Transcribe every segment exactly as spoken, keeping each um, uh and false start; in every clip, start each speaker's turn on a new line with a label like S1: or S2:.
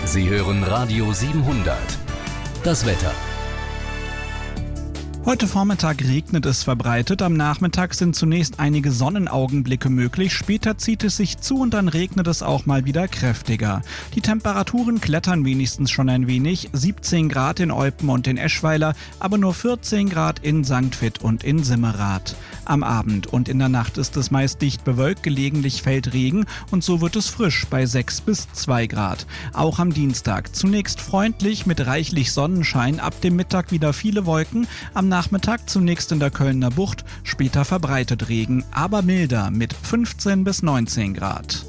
S1: Sie hören Radio siebenhundert. Das Wetter.
S2: Heute Vormittag regnet es verbreitet, am Nachmittag sind zunächst einige Sonnenaugenblicke möglich, später zieht es sich zu und dann regnet es auch mal wieder kräftiger. Die Temperaturen klettern wenigstens schon ein wenig, siebzehn Grad in Eupen und in Eschweiler, aber nur vierzehn Grad in Sankt Vith und in Simmerath. Am Abend und in der Nacht ist es meist dicht bewölkt, gelegentlich fällt Regen und so wird es frisch bei sechs bis zwei Grad. Auch am Dienstag zunächst freundlich mit reichlich Sonnenschein, ab dem Mittag wieder viele Wolken, am Nachmittag zunächst in der Kölner Bucht, später verbreitet Regen, aber milder mit fünfzehn bis neunzehn Grad.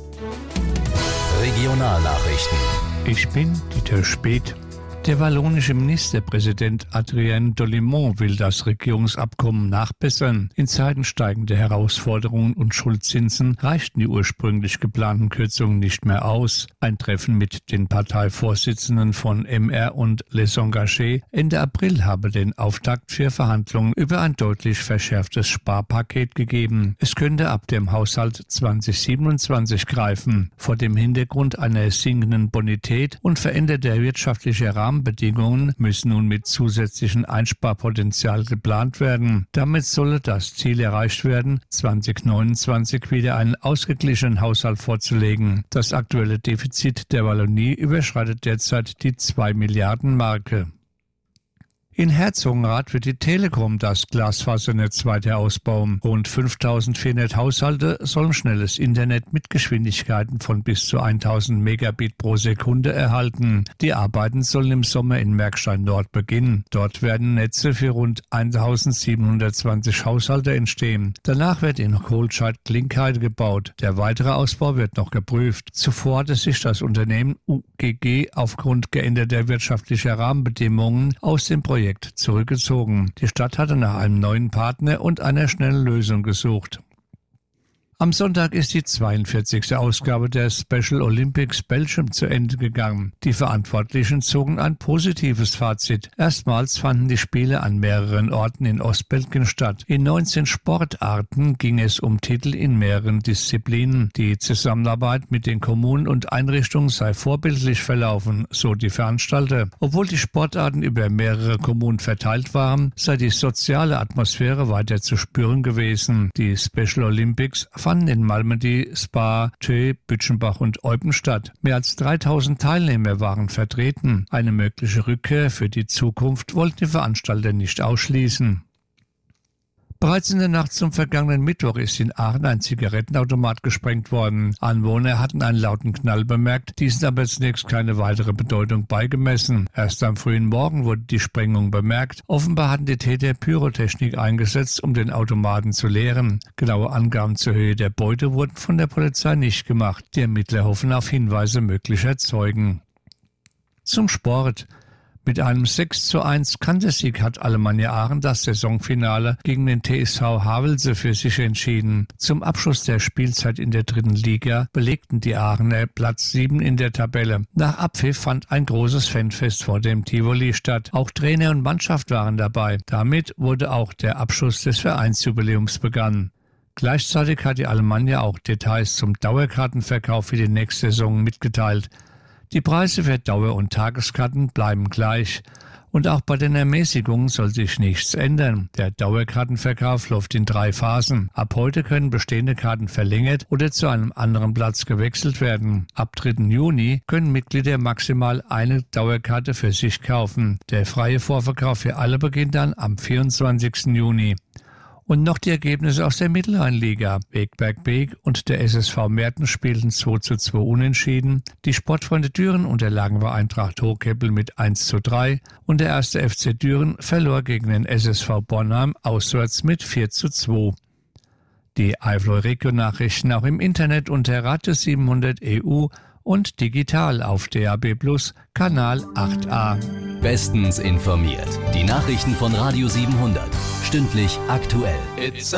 S1: Regionalnachrichten.
S3: Ich bin Dieter Speth. Der wallonische Ministerpräsident Adrien Dolimon will das Regierungsabkommen nachbessern. In Zeiten steigender Herausforderungen und Schuldzinsen reichten die ursprünglich geplanten Kürzungen nicht mehr aus. Ein Treffen mit den Parteivorsitzenden von M R und Les Engagés Ende April habe den Auftakt für Verhandlungen über ein deutlich verschärftes Sparpaket gegeben. Es könnte ab dem Haushalt zwanzig siebenundzwanzig greifen. Vor dem Hintergrund einer sinkenden Bonität und veränderter wirtschaftlicher Rahmenbedingungen müssen nun mit zusätzlichem Einsparpotenzial geplant werden. Damit solle das Ziel erreicht werden, zwanzig neunundzwanzig wieder einen ausgeglichenen Haushalt vorzulegen. Das aktuelle Defizit der Wallonie überschreitet derzeit die zwei Milliarden Marke. In Herzogenrath wird die Telekom das Glasfasernetz weiter ausbauen. Rund fünftausendvierhundert Haushalte sollen schnelles Internet mit Geschwindigkeiten von bis zu tausend Megabit pro Sekunde erhalten. Die Arbeiten sollen im Sommer in Märkstein Nord beginnen. Dort werden Netze für rund eintausendsiebenhundertzwanzig Haushalte entstehen. Danach wird in Kohlscheid-Klinkheide gebaut. Der weitere Ausbau wird noch geprüft. Zuvor hatte sich das Unternehmen U G G aufgrund geänderter wirtschaftlicher Rahmenbedingungen aus dem Projekt zurückgezogen. Die Stadt hatte nach einem neuen Partner und einer schnellen Lösung gesucht. Am Sonntag ist die zweiundvierzigste Ausgabe der Special Olympics Belgium zu Ende gegangen. Die Verantwortlichen zogen ein positives Fazit. Erstmals fanden die Spiele an mehreren Orten in Ostbelgien statt. In neunzehn Sportarten ging es um Titel in mehreren Disziplinen. Die Zusammenarbeit mit den Kommunen und Einrichtungen sei vorbildlich verlaufen, so die Veranstalter. Obwohl die Sportarten über mehrere Kommunen verteilt waren, sei die soziale Atmosphäre weiter zu spüren gewesen. Die Special Olympics fanden in Malmedy, Spa, Thö, Bütchenbach und Eupen statt. Mehr als dreitausend Teilnehmer waren vertreten. Eine mögliche Rückkehr für die Zukunft wollten die Veranstalter nicht ausschließen. Bereits in der Nacht zum vergangenen Mittwoch ist in Aachen ein Zigarettenautomat gesprengt worden. Anwohner hatten einen lauten Knall bemerkt, diesen aber zunächst keine weitere Bedeutung beigemessen. Erst am frühen Morgen wurde die Sprengung bemerkt. Offenbar hatten die Täter Pyrotechnik eingesetzt, um den Automaten zu leeren. Genaue Angaben zur Höhe der Beute wurden von der Polizei nicht gemacht. Die Ermittler hoffen auf Hinweise möglicher Zeugen. Zum Sport. Mit einem sechs zu eins Kantersieg hat Alemannia Aachen das Saisonfinale gegen den T S V Havelse für sich entschieden. Zum Abschluss der Spielzeit in der dritten Liga belegten die Aachener Platz sieben in der Tabelle. Nach Abpfiff fand ein großes Fanfest vor dem Tivoli statt. Auch Trainer und Mannschaft waren dabei. Damit wurde auch der Abschluss des Vereinsjubiläums begangen. Gleichzeitig hat die Alemannia auch Details zum Dauerkartenverkauf für die nächste Saison mitgeteilt. Die Preise für Dauer- und Tageskarten bleiben gleich. Und auch bei den Ermäßigungen soll sich nichts ändern. Der Dauerkartenverkauf läuft in drei Phasen. Ab heute können bestehende Karten verlängert oder zu einem anderen Platz gewechselt werden. Ab dritten Juni können Mitglieder maximal eine Dauerkarte für sich kaufen. Der freie Vorverkauf für alle beginnt dann am vierundzwanzigsten Juni. Und noch die Ergebnisse aus der Mittelrheinliga. Begberg-Beek und der S S V Merten spielten zwei zu zwei unentschieden. Die Sportfreunde Düren unterlagen bei Eintracht Hochkeppel mit eins zu drei und der erste F C Düren verlor gegen den S S V Bornheim auswärts mit vier zu zwei. Die Eifel-Region-Nachrichten auch im Internet unter Radio siebenhundert E U und digital auf D A B Plus, Kanal acht a.
S1: Bestens informiert. Die Nachrichten von Radio siebenhundert. Stündlich aktuell. It's